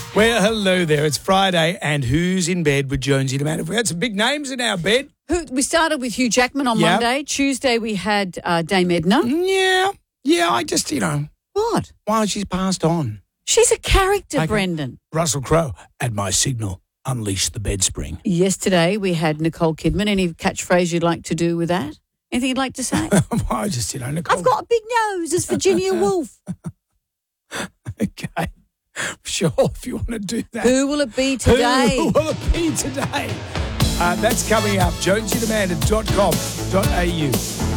Well, hello there. It's Friday, and who's in bed with Jonesy Demand? Have we had some big names in our bed? We started with Hugh Jackman on Yep. Monday. Tuesday we had Dame Edna. Yeah, I just, What? while she's passed on. She's a character, Okay. Brendan. Russell Crowe, at my signal, unleash the bed spring. Yesterday we had Nicole Kidman. Any catchphrase you'd like to do with that? Anything you'd like to say? I just, Nicole. I've got a big nose. It's Virginia Woolf. Okay. Sure, if you want to do that. Who will it be today? Who will it be today? That's coming up. JonesyDemanded.com.au.